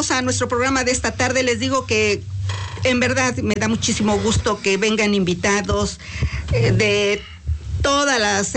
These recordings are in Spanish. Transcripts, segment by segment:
vamos a nuestro programa de esta tarde. Les digo que en verdad me da muchísimo gusto que vengan invitados de todas las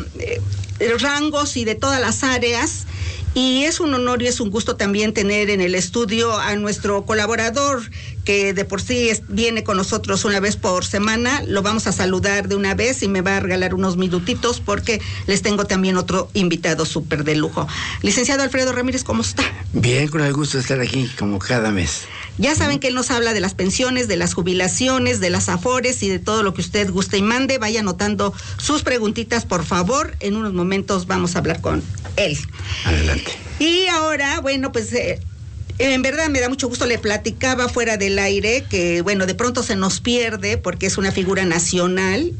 rangos y de todas las áreas. Y es un honor y es un gusto también tener en el estudio a nuestro colaborador, que de por sí viene con nosotros una vez por semana. Lo vamos a saludar de una vez y me va a regalar unos minutitos porque les tengo también otro invitado súper de lujo. Licenciado Alfredo Ramírez, ¿cómo está? Bien, con el gusto de estar aquí como cada mes. Ya saben que él nos habla de las pensiones, de las jubilaciones, de las afores y de todo lo que usted guste y mande. Vaya anotando sus preguntitas, por favor. En unos momentos vamos a hablar con él. Adelante. Y ahora, bueno, pues en verdad me da mucho gusto. Le platicaba fuera del aire que, bueno, de pronto se nos pierde porque es una figura nacional.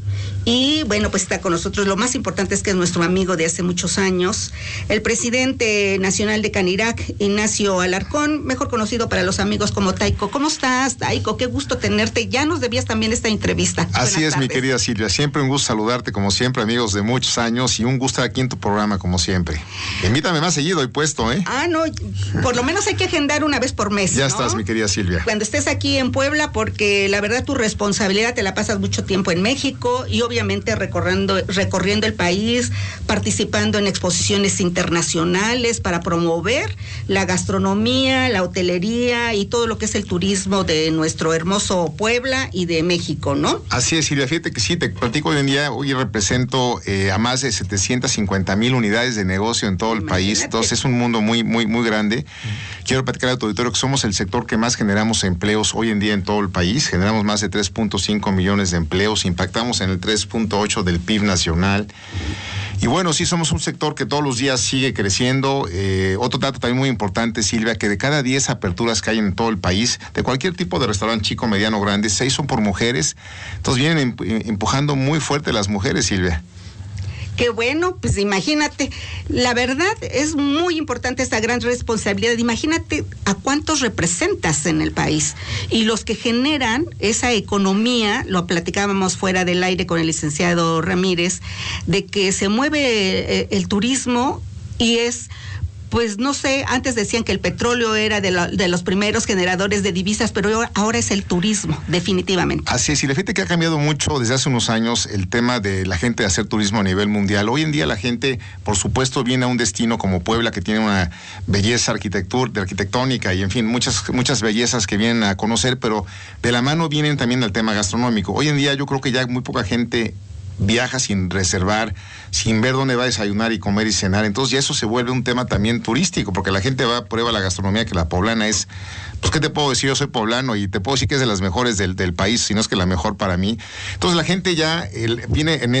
Y bueno, pues está con nosotros. Lo más importante es que es nuestro amigo de hace muchos años, el presidente nacional de Canirac, Ignacio Alarcón, mejor conocido para los amigos como Taiko. ¿Cómo estás, Taiko? Qué gusto tenerte. Ya nos debías también esta entrevista. Así es, mi querida Silvia. Siempre un gusto saludarte, como siempre, amigos de muchos años, y un gusto estar aquí en tu programa, como siempre. Invítame más seguido, he puesto, ¿eh? Ah, no, por lo menos hay que agendar una vez por mes, Ya ¿no? estás, mi querida Silvia. Cuando estés aquí en Puebla, porque la verdad tu responsabilidad, te la pasas mucho tiempo en México y obviamente recorriendo el país, participando en exposiciones internacionales para promover la gastronomía, la hotelería y todo lo que es el turismo de nuestro hermoso Puebla y de México, ¿no? Así es, Silvia. Fíjate que sí, te platico hoy en día. Hoy represento a más de 750,000 unidades de negocio en todo el país. Entonces es un mundo muy, muy, muy grande. Quiero platicar a tu auditorio que somos el sector que más generamos empleos hoy en día en todo el país. Generamos más de 3.5 millones de empleos, impactamos en el 3.8 del PIB nacional. Y bueno, sí somos un sector que todos los días sigue creciendo. Otro dato también muy importante, Silvia, que de cada 10 aperturas que hay en todo el país, de cualquier tipo de restaurante chico, mediano, grande, 6 son por mujeres. Entonces vienen empujando muy fuerte las mujeres, Silvia. Qué bueno, pues imagínate, la verdad es muy importante esta gran responsabilidad. Imagínate a cuántos representas en el país y los que generan esa economía. Lo platicábamos fuera del aire con el licenciado Ramírez, de que se mueve el turismo y es... Pues no sé, antes decían que el petróleo era de los primeros generadores de divisas, pero ahora es el turismo, definitivamente. Así es, y la gente que ha cambiado mucho desde hace unos años el tema de la gente de hacer turismo a nivel mundial. Hoy en día la gente, por supuesto, viene a un destino como Puebla, que tiene una belleza arquitectónica y, en fin, muchas bellezas que vienen a conocer, pero de la mano vienen también al tema gastronómico. Hoy en día yo creo que ya muy poca gente viaja sin reservar, sin ver dónde va a desayunar y comer y cenar. Entonces ya eso se vuelve un tema también turístico, porque la gente va, prueba la gastronomía, que la poblana es, pues ¿qué te puedo decir? Yo soy poblano y te puedo decir que es de las mejores del país, si no es que la mejor para mí. Entonces la gente ya viene en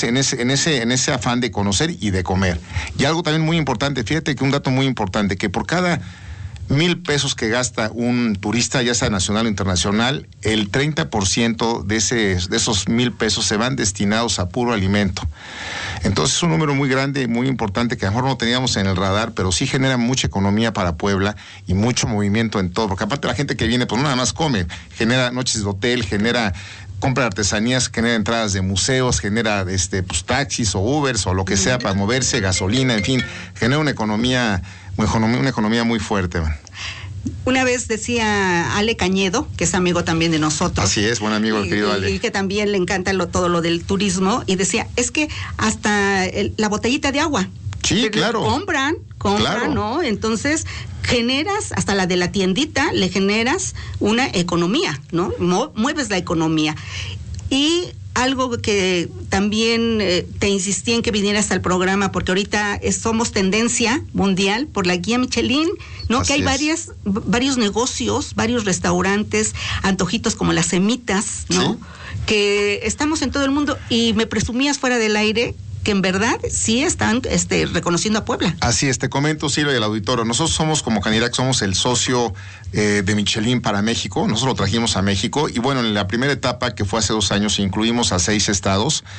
ese afán de conocer y de comer. Y algo también muy importante, fíjate que un dato muy importante, que por cada 1,000 pesos que gasta un turista, ya sea nacional o internacional, el 30% de esos 1,000 pesos se van destinados a puro alimento. Entonces es un número muy grande, muy importante, que a lo mejor no teníamos en el radar, pero sí genera mucha economía para Puebla y mucho movimiento en todo, porque aparte la gente que viene, pues no nada más come, genera noches de hotel, compra artesanías, genera entradas de museos, genera pues taxis o Ubers o lo que sea para moverse, gasolina, en fin, genera una economía muy fuerte. Una vez decía Ale Cañedo, que es amigo también de nosotros. Así es, buen amigo, el querido Ale. Y que también le encanta todo lo del turismo, y decía, es que hasta la botellita de agua. Sí, claro. Compran, claro, ¿no? Entonces generas, hasta la de la tiendita, le generas una economía, ¿no? Mueves la economía. Y algo que también te insistí en que vinieras al programa, porque ahorita somos tendencia mundial por la guía Michelin, ¿no? Así que hay varios negocios, varios restaurantes, antojitos como las semitas, ¿no? Sí. Que estamos en todo el mundo, y me presumías fuera del aire que en verdad sí están reconociendo a Puebla. Así es, te comento, Silvia, y el auditorio. Nosotros somos, como Canirac, somos el socio de Michelin para México. Nosotros lo trajimos a México y bueno, en la primera etapa, que fue hace 2 años, incluimos a 6 estados,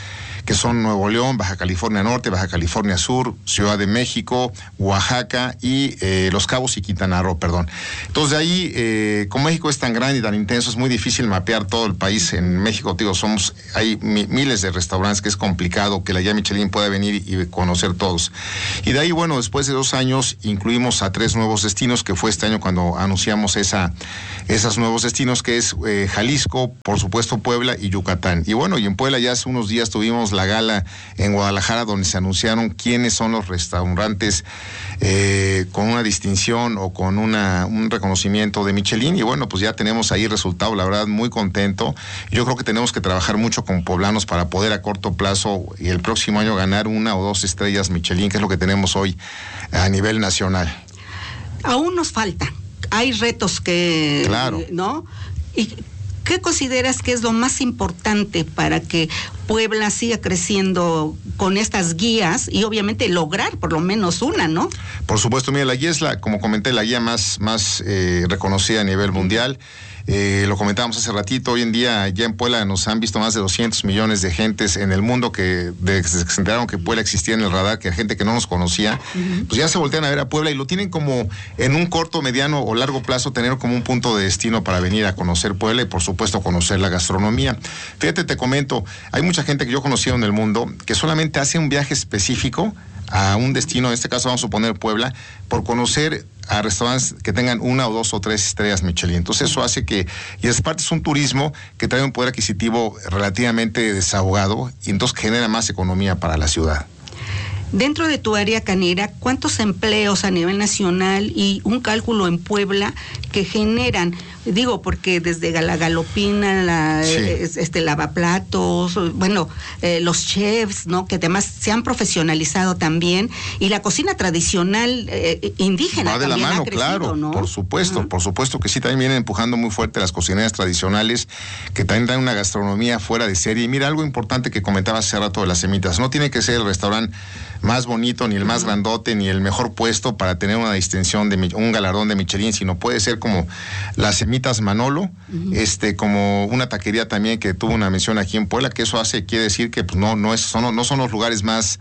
que son Nuevo León, Baja California Norte, Baja California Sur, Ciudad de México, Oaxaca y Los Cabos y Quintana Roo, perdón. Entonces de ahí, como México es tan grande y tan intenso, es muy difícil mapear todo el país. En México, digo, hay miles de restaurantes que es complicado que la guía Michelin pueda venir y conocer todos. Y de ahí, bueno, después de 2 años incluimos a 3 nuevos destinos, que fue este año cuando anunciamos esos nuevos destinos, que es Jalisco, por supuesto Puebla y Yucatán. Y bueno, y en Puebla ya hace unos días tuvimos la gala en Guadalajara donde se anunciaron quiénes son los restaurantes con una distinción o con un reconocimiento de Michelin. Y bueno, pues ya tenemos ahí resultado, la verdad, muy contento. Yo creo que tenemos que trabajar mucho con poblanos para poder a corto plazo y el próximo año ganar 1 o 2 estrellas Michelin, que es lo que tenemos hoy a nivel nacional. Aún nos falta. Hay retos que... Claro. ¿No? ¿Y qué consideras que es lo más importante para que Puebla siga creciendo con estas guías y obviamente lograr por lo menos una, ¿no? Por supuesto, mira, la guía es como comenté, la guía más reconocida a nivel mundial. Lo comentábamos hace ratito, hoy en día ya en Puebla nos han visto más de 200 millones de gentes en el mundo que se enteraron que Puebla existía en el radar, que gente que no nos conocía, pues ya se voltean a ver a Puebla y lo tienen como en un corto, mediano o largo plazo, tener como un punto de destino para venir a conocer Puebla y por supuesto conocer la gastronomía. Fíjate, te comento, hay mucha gente que yo conocí en el mundo que solamente hace un viaje específico a un destino, en este caso vamos a suponer Puebla, por conocer a restaurantes que tengan 1 o 2 o 3 estrellas Michelin. Entonces eso hace que, y es parte, es un turismo que trae un poder adquisitivo relativamente desahogado y entonces genera más economía para la ciudad. Dentro de tu área canera, ¿cuántos empleos a nivel nacional y un cálculo en Puebla que generan? Digo, porque desde la galopina, lavaplatos, bueno, los chefs, ¿no? Que además se han profesionalizado también, y la cocina tradicional indígena va de la mano, ha crecido, claro, ¿no? por supuesto que sí, también vienen empujando muy fuerte las cocineras tradicionales, que también dan una gastronomía fuera de serie. Y mira, algo importante que comentaba hace rato de las semitas, no tiene que ser el restaurante más bonito, ni el más grandote, ni el mejor puesto para tener una distinción un galardón de Michelin, sino puede ser como las semitas Manolo, como una taquería también que tuvo una mención aquí en Puebla, que eso quiere decir que pues no son los lugares más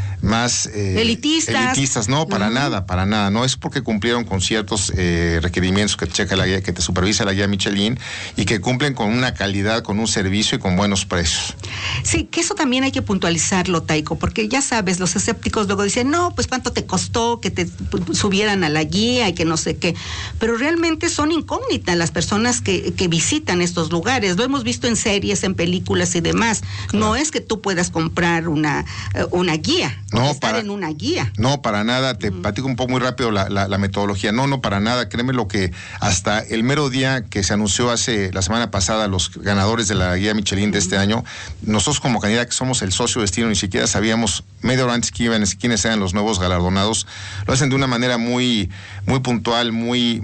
elitistas, no, para nada, no es porque cumplieron con ciertos requerimientos que checa la guía, que te supervisa la guía Michelin y que cumplen con una calidad, con un servicio y con buenos precios. Sí, que eso también hay que puntualizarlo, Taiko, porque ya sabes, los escépticos luego dicen, no, pues cuánto te costó que te subieran a la guía y que no sé qué, pero realmente son incógnitas las personas que visitan estos lugares, lo hemos visto en series, en películas y demás, claro. No es que tú puedas comprar una guía. Estar en una guía. No, para nada, te platico un poco muy rápido la metodología, no, para nada, créeme lo que hasta el mero día que se anunció la semana pasada los ganadores de la guía Michelin de este año, nosotros como Canidad, que somos el socio destino, ni siquiera sabíamos media hora antes quiénes eran los nuevos galardonados, lo hacen de una manera muy, muy puntual, muy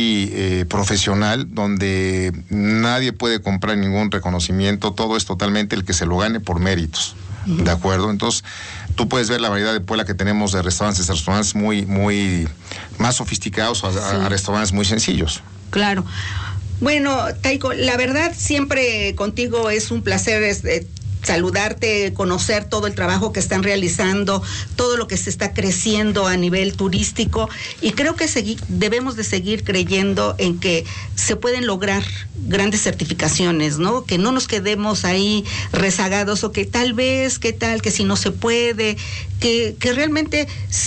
profesional, donde nadie puede comprar ningún reconocimiento, todo es totalmente el que se lo gane por méritos. ¿De acuerdo? Entonces, tú puedes ver la variedad de Puebla que tenemos de restaurantes muy, muy más sofisticados a restaurantes muy sencillos. Claro. Bueno, Taiko, la verdad siempre contigo es un placer saludarte, conocer todo el trabajo que están realizando, todo lo que se está creciendo a nivel turístico, y creo que debemos de seguir creyendo en que se pueden lograr grandes certificaciones, ¿no? Que no nos quedemos ahí rezagados o que tal vez, que si no se puede, que realmente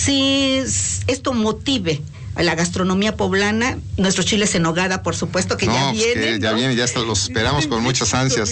sí esto motive a la gastronomía poblana, nuestros chiles en nogada, por supuesto, que ya vienen. Ya vienen, ya los esperamos con muchas ansias.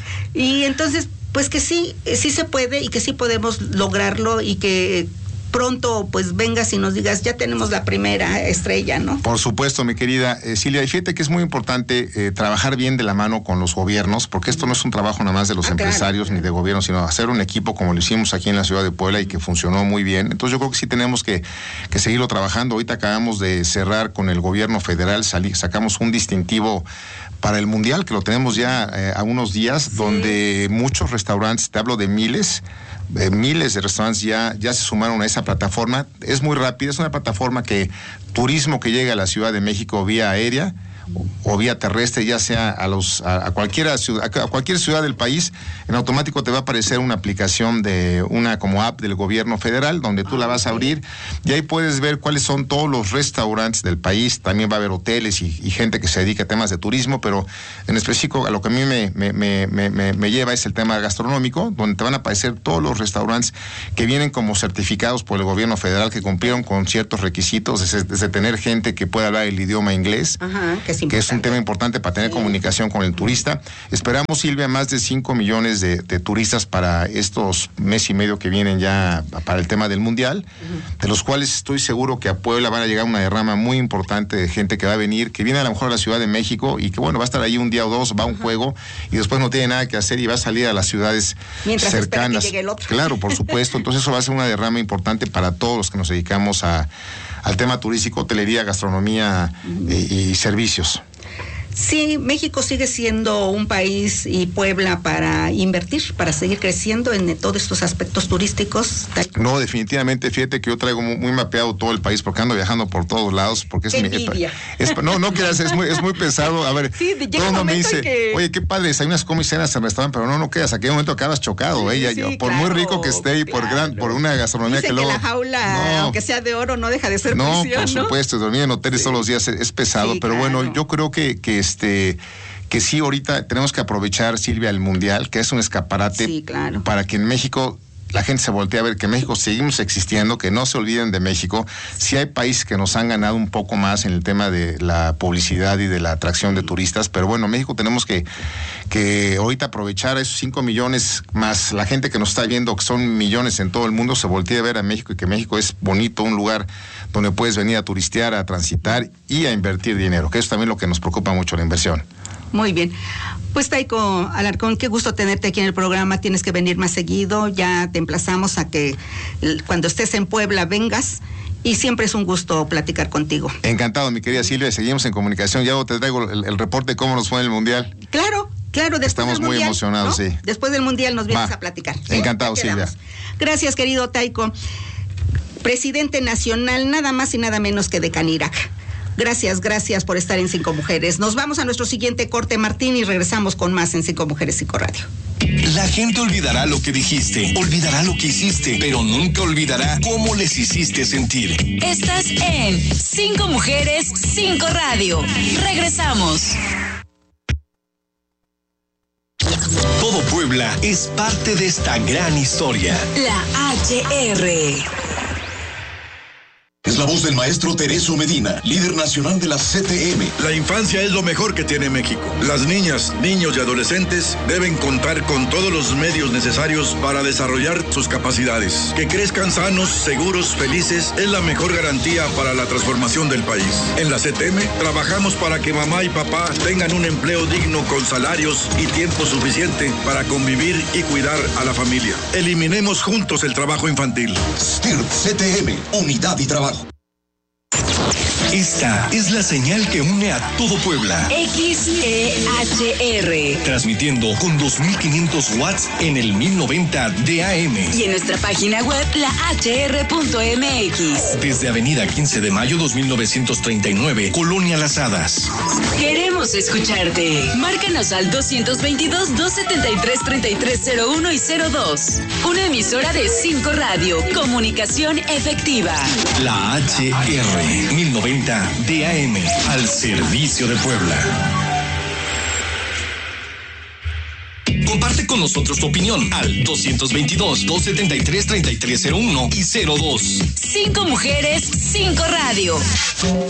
Y entonces, pues que sí se puede y que sí podemos lograrlo y que pronto pues vengas y nos digas, ya tenemos la primera estrella, ¿no? Por supuesto, mi querida Silvia, y fíjate que es muy importante trabajar bien de la mano con los gobiernos, porque esto no es un trabajo nada más de los empresarios ni de gobierno, sino hacer un equipo como lo hicimos aquí en la ciudad de Puebla y que funcionó muy bien. Entonces yo creo que sí tenemos que seguirlo trabajando. Ahorita acabamos de cerrar con el gobierno federal, sacamos un distintivo para el Mundial, que lo tenemos ya a unos días, donde muchos restaurantes, te hablo de miles de restaurantes ya se sumaron a esa plataforma. Es muy rápida, es una plataforma que turismo que llega a la Ciudad de México vía aérea o vía terrestre, ya sea a cualquier ciudad del país, en automático te va a aparecer una aplicación de una como app del gobierno federal, donde tú la vas a abrir y ahí puedes ver cuáles son todos los restaurantes del país. También va a haber hoteles y gente que se dedica a temas de turismo, pero en específico a lo que a mí me lleva es el tema gastronómico, donde te van a aparecer todos los restaurantes que vienen como certificados por el gobierno federal, que cumplieron con ciertos requisitos, desde tener gente que pueda hablar el idioma inglés, que es un tema importante para tener comunicación con el turista. Esperamos, Silvia, más de 5 millones de turistas para estos mes y medio que vienen ya para el tema del Mundial, de los cuales estoy seguro que a Puebla van a llegar una derrama muy importante de gente que va a venir, que viene a lo mejor a la Ciudad de México y que bueno, va a estar ahí un día o dos, va a un juego y después no tiene nada que hacer y va a salir a las ciudades mientras cercanas. Que llegue el otro. Claro, por supuesto. Entonces eso va a ser una derrama importante para todos los que nos dedicamos al tema turístico, hotelería, gastronomía y servicios. Sí, México sigue siendo un país y Puebla para invertir, para seguir creciendo en todos estos aspectos turísticos. No, definitivamente, fíjate que yo traigo muy mapeado todo el país porque ando viajando por todos lados, porque no quieras, es muy pesado. A ver, sí, todo el mundo me dice, oye, qué padre, hay unas comicenas en restaurante, pero no quedas, aquí en un momento acabas chocado, por muy rico que esté y por una gastronomía dicen que luego... la jaula, aunque sea de oro, no deja de ser prisión, por supuesto, dormir en hoteles todos los días es pesado, pero bueno, yo creo que sí, ahorita tenemos que aprovechar, Silvia, el Mundial, que es un escaparate para que en México la gente se voltee a ver que en México seguimos existiendo, que no se olviden de México. Sí hay países que nos han ganado un poco más en el tema de la publicidad y de la atracción de turistas, pero bueno, México tenemos que ahorita aprovechar a esos 5 millones más la gente que nos está viendo, que son millones en todo el mundo, se voltee a ver a México y que México es bonito, un lugar donde puedes venir a turistear, a transitar y a invertir dinero, que eso también es lo que nos preocupa mucho, la inversión. Muy bien. Pues Taiko Alarcón, qué gusto tenerte aquí en el programa. Tienes que venir más seguido. Ya te emplazamos a que cuando estés en Puebla vengas. Y siempre es un gusto platicar contigo. Encantado, mi querida Silvia. Seguimos en comunicación. Ya te traigo el reporte de cómo nos fue en el Mundial. Claro. Después estamos muy emocionados, ¿no? Sí. Después del Mundial nos vienes a platicar. Encantado, Silvia. Gracias, querido Taiko. Presidente nacional, nada más y nada menos que de Canirac. Gracias por estar en 5 Mujeres. Nos vamos a nuestro siguiente corte, Martín, y regresamos con más en 5 Mujeres 5 Radio. La gente olvidará lo que dijiste, olvidará lo que hiciste, pero nunca olvidará cómo les hiciste sentir. Estás en 5 Mujeres 5 Radio. Regresamos. Todo Puebla es parte de esta gran historia. La HR. Es la voz del maestro Tereso Medina, líder nacional de la CTM. La infancia es lo mejor que tiene México. Las niñas, niños y adolescentes deben contar con todos los medios necesarios para desarrollar sus capacidades. Que crezcan sanos, seguros, felices es la mejor garantía para la transformación del país. En la CTM trabajamos para que mamá y papá tengan un empleo digno con salarios y tiempo suficiente para convivir y cuidar a la familia. Eliminemos juntos el trabajo infantil. STIRP CTM, Unidad y Trabajo. Esta es la señal que une a todo Puebla. XEHR. Transmitiendo con 2500 watts en el 1090 de AM. Y en nuestra página web, lahr.mx. Desde Avenida 15 de Mayo 2939, Colonia Las Hadas. Queremos escucharte. Márcanos al 222-273-3301 y 02. Una emisora de 5 Radio. Comunicación efectiva. La HR 1090 DAM, al servicio de Puebla. Comparte con nosotros tu opinión al 222-273-3301 y 02. 5 Mujeres, 5 Radio.